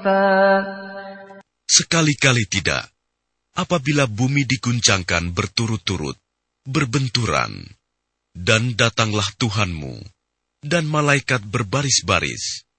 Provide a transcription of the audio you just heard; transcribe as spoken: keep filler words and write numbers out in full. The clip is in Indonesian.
صفا. Sekali-kali tidak, apabila bumi diguncangkan berturut-turut, berbenturan, dan datanglah Tuhanmu, dan malaikat berbaris-baris,